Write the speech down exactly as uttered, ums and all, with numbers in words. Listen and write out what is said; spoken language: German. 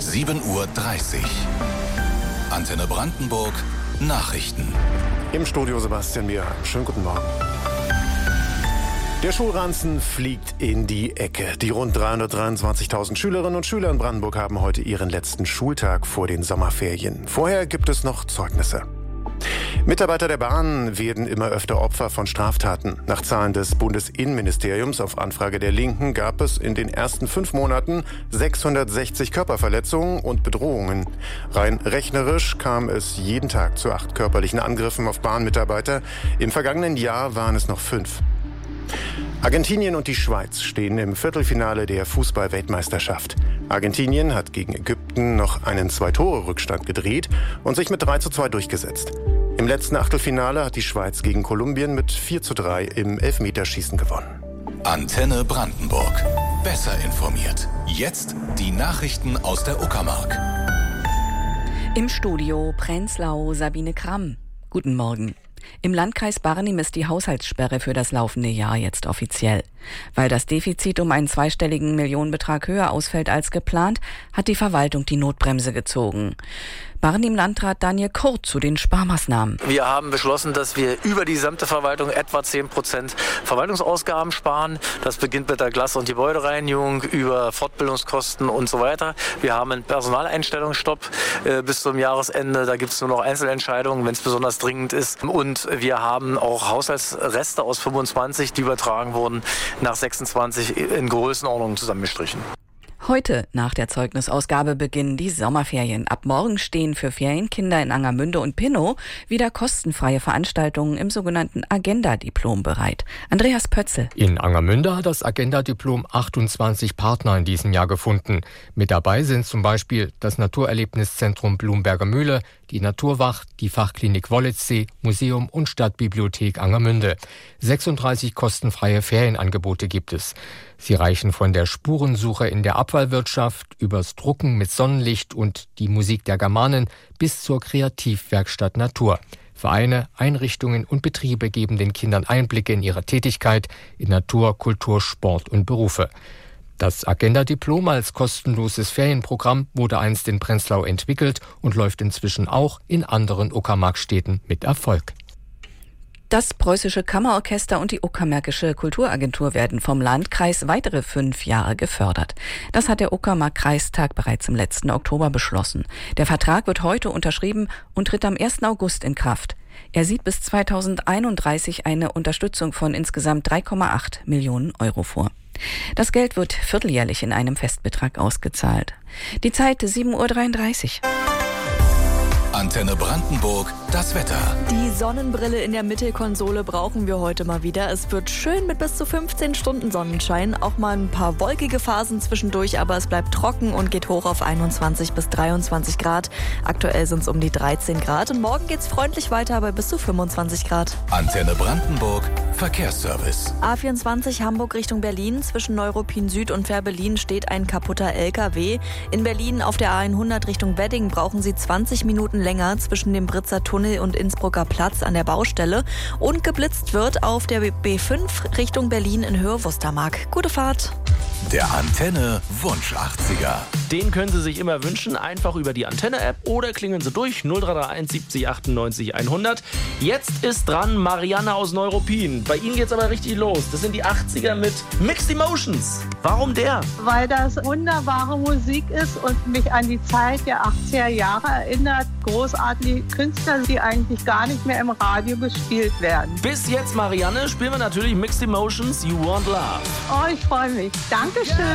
sieben Uhr dreißig. Antenne Brandenburg Nachrichten. Im Studio Sebastian Mier. Schönen guten Morgen. Der Schulranzen fliegt in die Ecke. Die rund dreihundertdreiundzwanzigtausend Schülerinnen und Schüler in Brandenburg haben heute ihren letzten Schultag vor den Sommerferien. Vorher gibt es noch Zeugnisse. Mitarbeiter der Bahn werden immer öfter Opfer von Straftaten. Nach Zahlen des Bundesinnenministeriums auf Anfrage der Linken gab es in den ersten fünf Monaten sechshundertsechzig Körperverletzungen und Bedrohungen. Rein rechnerisch kam es jeden Tag zu acht körperlichen Angriffen auf Bahnmitarbeiter. Im vergangenen Jahr waren es noch fünf. Argentinien und die Schweiz stehen im Viertelfinale der Fußball-Weltmeisterschaft. Argentinien hat gegen Ägypten noch einen Zwei-Tore-Rückstand gedreht und sich mit drei zu zwei durchgesetzt. Im letzten Achtelfinale hat die Schweiz gegen Kolumbien mit vier zu drei im Elfmeterschießen gewonnen. Antenne Brandenburg. Besser informiert. Jetzt die Nachrichten aus der Uckermark. Im Studio Prenzlau Sabine Kramm. Guten Morgen. Im Landkreis Barnim ist die Haushaltssperre für das laufende Jahr jetzt offiziell. Weil das Defizit um einen zweistelligen Millionenbetrag höher ausfällt als geplant, hat die Verwaltung die Notbremse gezogen. Barnim-Landrat Daniel Kurt zu den Sparmaßnahmen. Wir haben beschlossen, dass wir über die gesamte Verwaltung etwa zehn Prozent Verwaltungsausgaben sparen. Das beginnt mit der Glas- und Gebäudereinigung, über Fortbildungskosten und so weiter. Wir haben einen Personaleinstellungsstopp äh, bis zum Jahresende. Da gibt es nur noch Einzelentscheidungen, wenn es besonders dringend ist. Und wir haben auch Haushaltsreste aus fünfundzwanzig, die übertragen wurden, nach sechsundzwanzig in Größenordnung zusammengestrichen. Heute nach der Zeugnisausgabe beginnen die Sommerferien. Ab morgen stehen für Ferienkinder in Angermünde und Pinnow wieder kostenfreie Veranstaltungen im sogenannten Agenda-Diplom bereit. Andreas Pötzl. In Angermünde hat das Agenda-Diplom achtundzwanzig Partner in diesem Jahr gefunden. Mit dabei sind zum Beispiel das Naturerlebniszentrum Blumberger Mühle, die Naturwacht, die Fachklinik Wollitzsee, Museum und Stadtbibliothek Angermünde. sechsunddreißig kostenfreie Ferienangebote gibt es. Sie reichen von der Spurensuche in der Abfallwirtschaft übers Drucken mit Sonnenlicht und die Musik der Germanen bis zur Kreativwerkstatt Natur. Vereine, Einrichtungen und Betriebe geben den Kindern Einblicke in ihre Tätigkeit in Natur, Kultur, Sport und Berufe. Das Agenda-Diplom als kostenloses Ferienprogramm wurde einst in Prenzlau entwickelt und läuft inzwischen auch in anderen Uckermarkstädten mit Erfolg. Das Preußische Kammerorchester und die Uckermärkische Kulturagentur werden vom Landkreis weitere fünf Jahre gefördert. Das hat der Uckermark-Kreistag bereits im letzten Oktober beschlossen. Der Vertrag wird heute unterschrieben und tritt am ersten August in Kraft. Er sieht bis zweitausendeinunddreißig eine Unterstützung von insgesamt drei Komma acht Millionen Euro vor. Das Geld wird vierteljährlich in einem Festbetrag ausgezahlt. Die Zeit sieben Uhr dreiunddreißig. Antenne Brandenburg, das Wetter. Die Sonnenbrille in der Mittelkonsole brauchen wir heute mal wieder. Es wird schön mit bis zu fünfzehn Stunden Sonnenschein. Auch mal ein paar wolkige Phasen zwischendurch, aber es bleibt trocken und geht hoch auf einundzwanzig bis dreiundzwanzig Grad. Aktuell sind es um die dreizehn Grad und morgen geht's freundlich weiter bei bis zu fünfundzwanzig Grad. Antenne Brandenburg, Verkehrsservice. A vierundzwanzig Hamburg Richtung Berlin. Zwischen Neuruppin Süd und Fährberlin steht ein kaputter L K W. In Berlin auf der A hundert Richtung Wedding brauchen Sie zwanzig Minuten länger zwischen dem Britzer Tunnel und Innsbrucker Platz an der Baustelle. Und geblitzt wird auf der B fünf Richtung Berlin in Höhe Wustermark. Gute Fahrt. Der Antenne Wunsch achtziger. Den können Sie sich immer wünschen, einfach über die Antenne-App oder klingeln Sie durch null drei drei eins siebzig achtundneunzig hundert. Jetzt ist dran Marianne aus Neuruppin. Bei Ihnen geht's aber richtig los. Das sind die achtziger mit Mixed Emotions. Warum der? Weil das wunderbare Musik ist und mich an die Zeit der achtziger Jahre erinnert. Großartige Künstler, die eigentlich gar nicht mehr im Radio gespielt werden. Bis jetzt, Marianne, spielen wir natürlich Mixed Emotions, You Want Love. Oh, ich freue mich. Dankeschön.